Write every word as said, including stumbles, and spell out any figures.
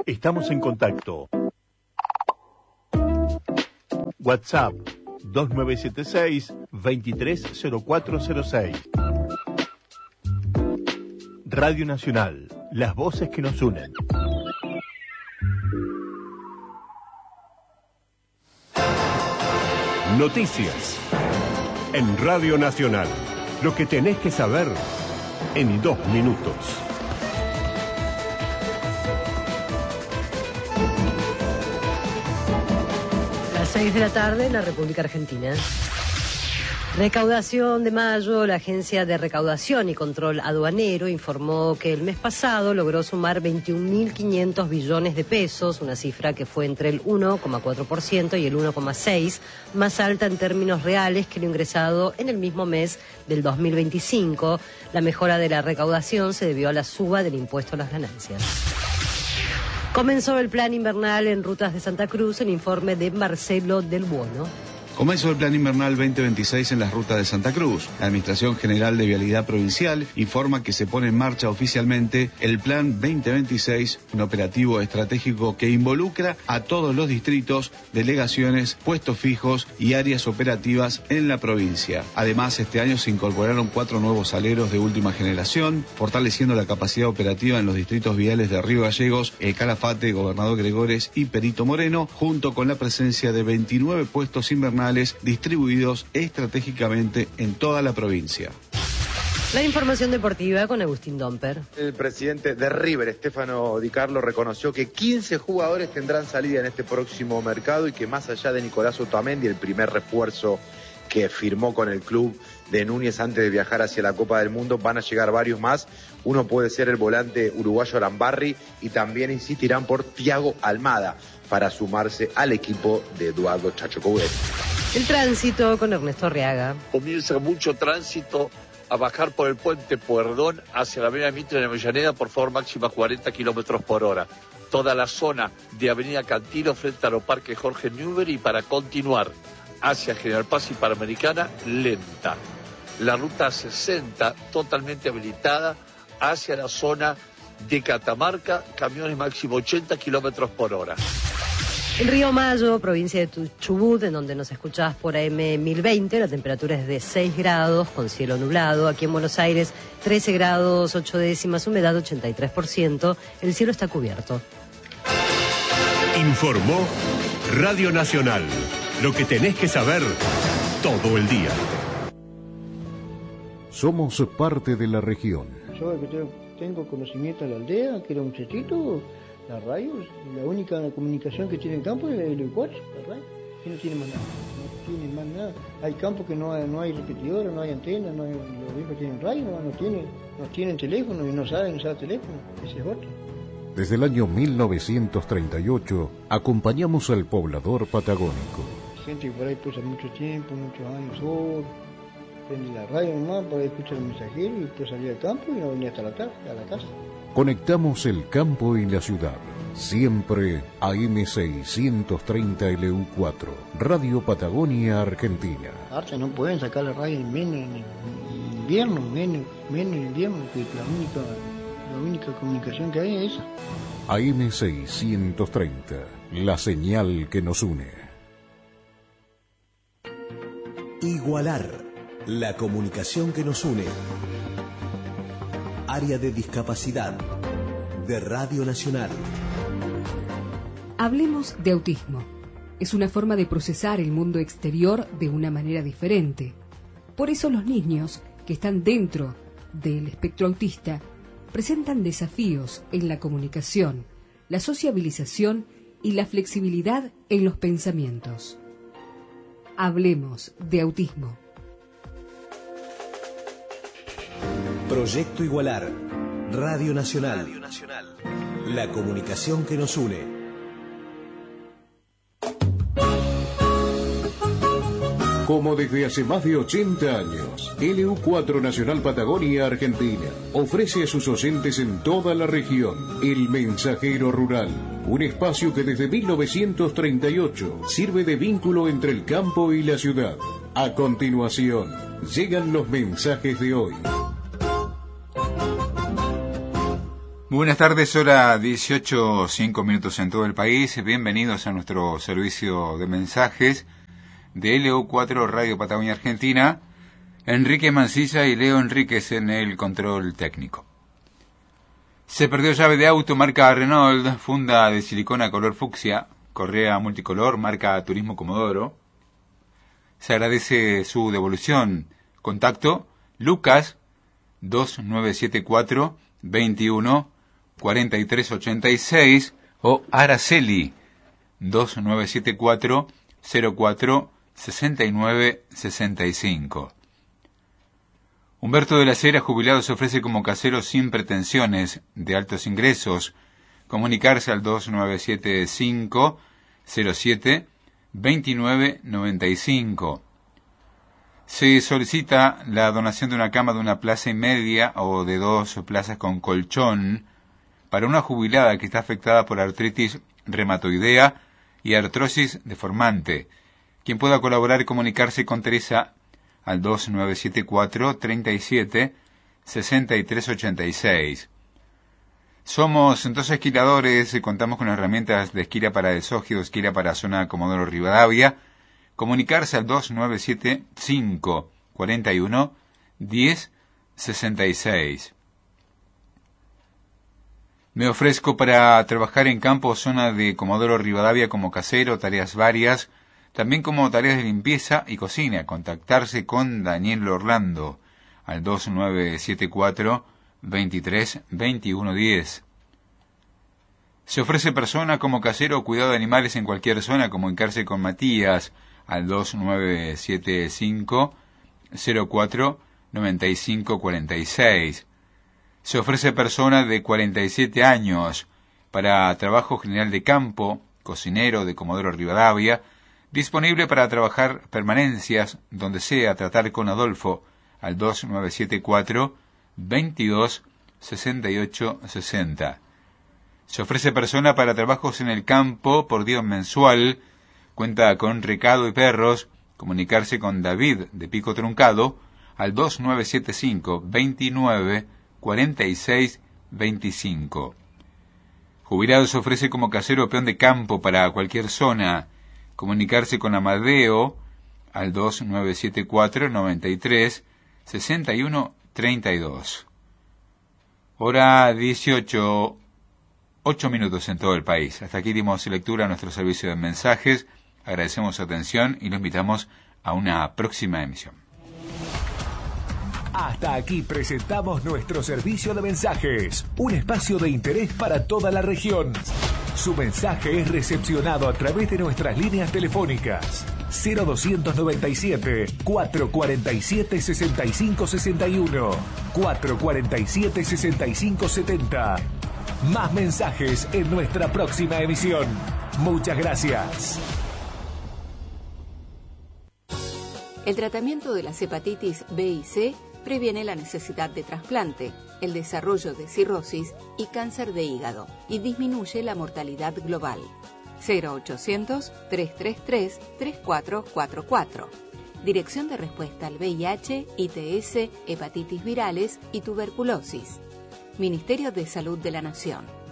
Estamos en contacto. WhatsApp dos nueve siete seis, dos tres cero cuatro cero seis. Radio Nacional, las voces que nos unen. Noticias en Radio Nacional. Lo que tenés que saber en dos minutos. Las seis de la tarde en la República Argentina. Recaudación de mayo. La Agencia de Recaudación y Control Aduanero informó que el mes pasado logró sumar veintiún mil quinientos billones de pesos, una cifra que fue entre el uno coma cuatro por ciento y el uno coma seis por ciento, más alta en términos reales que lo ingresado en el mismo mes del dos mil veinticinco. La mejora de la recaudación se debió a la suba del impuesto a las ganancias. Comenzó el plan invernal en Rutas de Santa Cruz, el informe de Marcelo Del Buono. Comenzó el Plan Invernal veinte veintiséis en las rutas de Santa Cruz. La Administración General de Vialidad Provincial informa que se pone en marcha oficialmente el Plan veinte veintiséis, un operativo estratégico que involucra a todos los distritos, delegaciones, puestos fijos y áreas operativas en la provincia. Además, este año se incorporaron cuatro nuevos aleros de última generación, fortaleciendo la capacidad operativa en los distritos viales de Río Gallegos, El Calafate, Gobernador Gregores y Perito Moreno, junto con la presencia de veintinueve puestos invernales distribuidos estratégicamente en toda la provincia. La información deportiva con Agustín Domper. El presidente de River, Stefano Di Carlo, reconoció que quince jugadores tendrán salida en este próximo mercado y que más allá de Nicolás Otamendi, el primer refuerzo que firmó con el club de Núñez antes de viajar hacia la Copa del Mundo, van a llegar varios más. Uno puede ser el volante uruguayo Arambarri y también insistirán por Thiago Almada para sumarse al equipo de Eduardo Chacho Coudet. El tránsito con Ernesto Arriaga. Comienza mucho tránsito a bajar por el puente Pueyrredón hacia la avenida Mitre de Avellaneda, por favor, máxima cuarenta kilómetros por hora. Toda la zona de avenida Cantilo frente al Parque Jorge Newbery, y para continuar hacia General Paz y Panamericana, lenta. La ruta sesenta totalmente habilitada hacia la zona de Catamarca, camiones máximo ochenta kilómetros por hora. En Río Mayo, provincia de Chubut, en donde nos escuchás por A M mil veinte, la temperatura es de seis grados con cielo nublado. Aquí en Buenos Aires, trece grados, ocho décimas, humedad ochenta y tres por ciento. El cielo está cubierto. Informó Radio Nacional. Lo que tenés que saber todo el día. Somos parte de la región. Yo que tengo conocimiento de la aldea, que era un muchachito, la radio, la única comunicación que tiene en campo es el cuatro, la radio, que no tiene más nada, no tiene más nada. Hay campos que no hay, no hay repetidora, no hay antena, no hay, los viejos tienen radio, no, no tienen, no tienen teléfono y no saben usar teléfono, ese es otro. Desde el año mil novecientos treinta y ocho acompañamos al poblador patagónico. Gente que por ahí pasa mucho tiempo, muchos años solo, prende la radio nomás para escuchar el mensajero y después salir al campo y no venía hasta la tarde, a la casa. Conectamos el campo y la ciudad. Siempre A M seiscientos treinta L U cuatro, Radio Patagonia Argentina. Ahora no pueden sacar la radio en menos en invierno, menos, menos en invierno, que la única, la única comunicación que hay es esa. A M seiscientos treinta, la señal que nos une. Igualar, la comunicación que nos une. Área de discapacidad de Radio Nacional. Hablemos de autismo. Es una forma de procesar el mundo exterior de una manera diferente. Por eso los niños que están dentro del espectro autista presentan desafíos en la comunicación, la sociabilización y la flexibilidad en los pensamientos. Hablemos de autismo. Proyecto Igualar, Radio Nacional. Radio Nacional. La comunicación que nos une. Como desde hace más de ochenta años, L U cuatro Nacional Patagonia Argentina ofrece a sus oyentes en toda la región El Mensajero Rural, un espacio que desde mil novecientos treinta y ocho sirve de vínculo entre el campo y la ciudad. A continuación, llegan los mensajes de hoy. Buenas tardes, hora dieciocho, cinco minutos en todo el país. Bienvenidos a nuestro servicio de mensajes de L U cuatro Radio Patagonia Argentina. Enrique Mancilla y Leo Enríquez en el control técnico. Se perdió llave de auto marca Renault, funda de silicona color fucsia, correa multicolor marca Turismo Comodoro. Se agradece su devolución. Contacto Lucas dos nueve siete cuatro, veintiuno, cuarenta y tres ochenta y seis o Araceli dos nueve siete cuatro, cero cuatro, sesenta y nueve sesenta y cinco. Humberto de la Cera, jubilado, se ofrece como casero sin pretensiones de altos ingresos. Comunicarse al dos nueve siete cinco, cero siete, veintinueve noventa y cinco. Se solicita la donación de una cama de una plaza y media o de dos plazas con colchón para una jubilada que está afectada por artritis reumatoidea y artrosis deformante. Quien pueda colaborar y comunicarse con Teresa al dos nueve siete cuatro, treinta y siete, sesenta y tres ochenta y seis. Somos dos esquiladores y contamos con herramientas de esquila para desógido, esquila para zona Comodoro Rivadavia. Comunicarse al dos nueve siete cinco, cuarenta y uno, diez, sesenta y seis. Me ofrezco para trabajar en campo o zona de Comodoro Rivadavia como casero, tareas varias, también como tareas de limpieza y cocina. Contactarse con Daniel Orlando al dos nueve siete cuatro, veintitrés, veintiuno diez. Se ofrece persona como casero o cuidado de animales en cualquier zona. Comunicarse con Matías al dos nueve siete cinco, cero cuatro, noventa y cinco cuarenta y seis. Se ofrece persona de cuarenta y siete años para trabajo general de campo, cocinero de Comodoro Rivadavia, disponible para trabajar permanencias donde sea. Tratar con Adolfo al dos nueve siete cuatro, veintidós, sesenta y ocho sesenta. Se ofrece persona para trabajos en el campo por día mensual. Cuenta con recado y perros. Comunicarse con David de Pico Truncado al dos nueve siete cinco, veintinueve, cuarenta y seis, veinticinco. Jubilado se ofrece como casero o peón de campo para cualquier zona. Comunicarse con Amadeo al dos nueve siete cuatro, noventa y tres, sesenta y uno, treinta y dos. Hora dieciocho, ocho minutos en todo el país. Hasta aquí dimos lectura a nuestro servicio de mensajes. Agradecemos su atención y lo invitamos a una próxima emisión. Hasta aquí presentamos nuestro servicio de mensajes, un espacio de interés para toda la región. Su mensaje es recepcionado a través de nuestras líneas telefónicas cero dos nueve siete, cuatro cuatro siete, seis cinco seis uno, cuatro cuatro siete, seis cinco siete cero. Más mensajes en nuestra próxima emisión. Muchas gracias. El tratamiento de las hepatitis B y C previene la necesidad de trasplante, el desarrollo de cirrosis y cáncer de hígado y disminuye la mortalidad global. cero ochocientos, trescientos treinta y tres, treinta y cuatro cuarenta y cuatro. Dirección de Respuesta al V I H, I T S, hepatitis virales y tuberculosis. Ministerio de Salud de la Nación.